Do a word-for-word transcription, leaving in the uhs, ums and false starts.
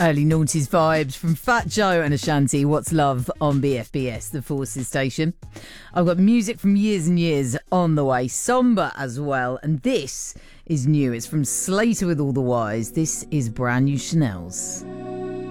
Early noughties vibes from Fat Joe and Ashanti. What's Love on B F B S, the Forces station. I've got music from years and years on the way, somber as well, and this is new. It's from Slater with All the Wise. This is Brand New Chanel's.